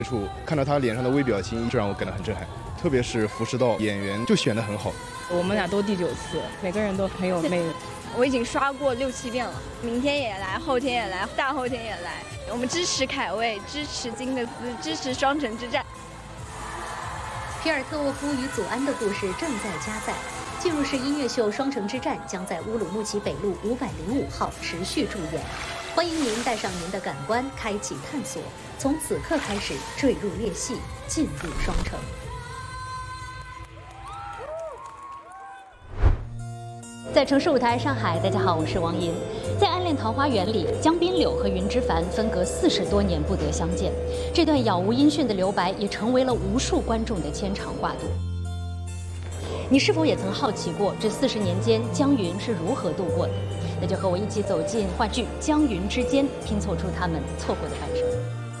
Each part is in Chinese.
处看到他脸上的微表情，就让我感到很震撼。特别是服侍到演员就选得很好。 我们俩都第9次，每个人都很有魅力。 我已经刷过6、7遍了，明天也来，后天也来，大后天也来。我们支持凯魏，支持金德斯，支持双城之战。 皮尔特沃夫与祖安的故事正在加载。进入式音乐秀《双城之战》将在乌鲁木齐北路505号持续驻演，欢迎您带上您的感官，开启探索，从此刻开始坠入列戏，进入双城。在城市舞台上海，大家好，我是王莹。在《暗恋桃花源》里，江滨柳和云之凡分隔40多年不得相见，这段杳无音讯的留白也成为了无数观众的牵肠挂肚。你是否也曾好奇过，这40年间江云是如何度过的？那就和我一起走进话剧《江云之间》，拼凑出他们错过的半生。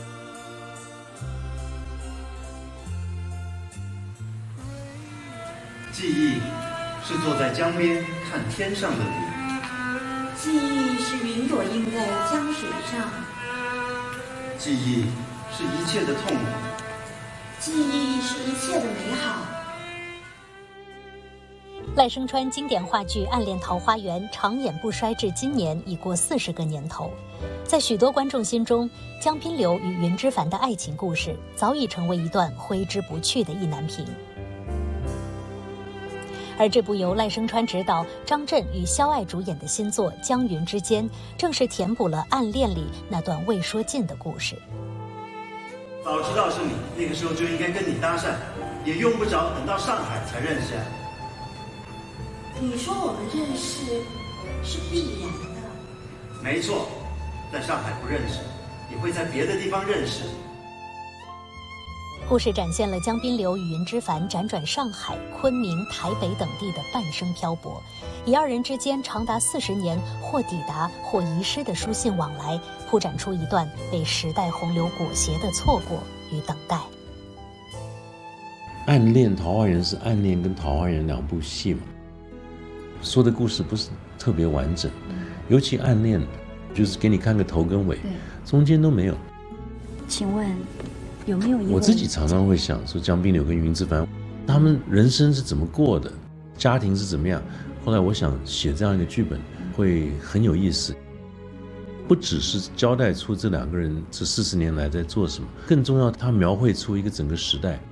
记忆是坐在江边看天上的云， 记忆是云朵映在江水上， 记忆是一切的痛苦， 记忆是一切的美好。 赖声川经典话剧《暗恋桃花源》长演不衰，至今年已过40个年头。在许多观众心中，江滨柳与云之凡的爱情故事早已成为一段挥之不去的意难平。而这部由赖声川执导、张震与肖爱主演的新作《江云之间》，正是填补了暗恋里那段未说尽的故事。 早知道是你，那个时候就应该跟你搭讪，也用不着等到上海才认识啊。 你说我们认识是必然的， 没错，在上海不认识，也会在别的地方认识。 故事展现了江滨柳与云之凡辗转上海、昆明、台北等地的半生漂泊，以二人之间长达40年或抵达或遗失的书信往来，铺展出一段被时代洪流裹挟的错过与等待。 暗恋桃花源是暗恋跟桃花源2部戏嘛，说的故事不是特别完整，尤其暗恋就是给你看个头跟尾，中间都没有。 请问有没有一位？ 我自己常常会想说，江滨柳跟云之凡他们人生是怎么过的，家庭是怎么样。后来我想写这样一个剧本会很有意思，不只是交代出这2个人这40年来在做什么，更重要他描绘出一个整个时代，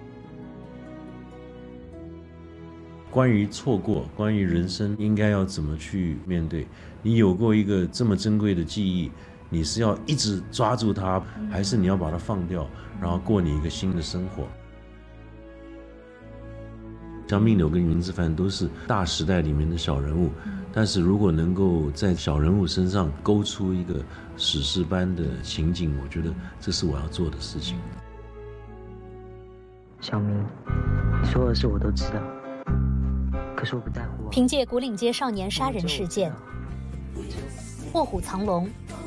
关于错过，关于人生应该要怎么去面对。你有过一个这么珍贵的记忆，你是要一直抓住它，还是你要把它放掉，然后过你一个新的生活？江滨柳跟云之凡都是大时代里面的小人物，但是如果能够在小人物身上勾出一个史诗般的情景，我觉得这是我要做的事情。 小明，所有的事我都知道，可是我不在乎。 凭借古岭街少年杀人事件、卧虎藏龙、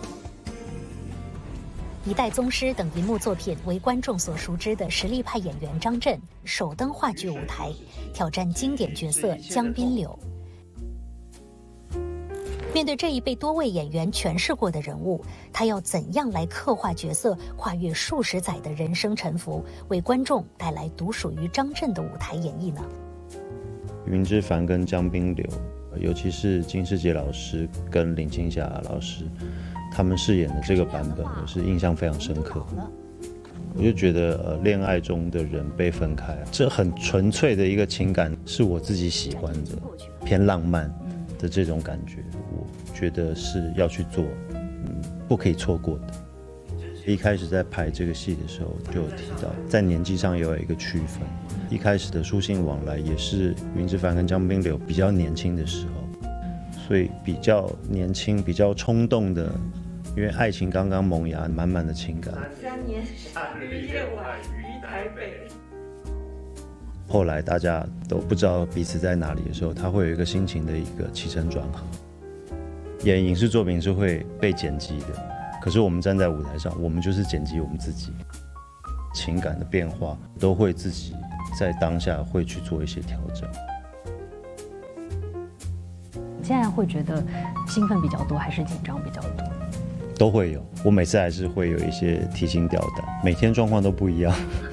一代宗师等银幕作品为观众所熟知的实力派演员张震首登话剧舞台，挑战经典角色江滨柳。面对这一被多位演员诠释过的人物，他要怎样来刻画角色，跨越数十载的人生沉浮，为观众带来独属于张震的舞台演绎呢？ 云之凡跟江滨柳，尤其是金世杰老师跟林青霞老师，他们饰演的这个版本，我是印象非常深刻。我就觉得，恋爱中的人被分开，这很纯粹的一个情感，是我自己喜欢的，偏浪漫的这种感觉，我觉得是要去做，不可以错过的。一开始在排这个戏的时候，就有提到，在年纪上也有一个区分。一开始的书信往来也是云之凡跟江滨柳比较年轻的时候，所以比较年轻、比较冲动的，因为爱情刚刚萌芽，满满的情感。 3年夏日夜晚于台北。 后来大家都不知道彼此在哪里的时候，他会有一个心情的一个起承转合。演影视作品是会被剪辑的，可是我们站在舞台上，我们就是剪辑我们自己，情感的变化都会自己在当下会去做一些调整。 现在会觉得兴奋比较多，还是紧张比较多？ 都会有。我每次还是会有一些提心吊胆，每天状况都不一样。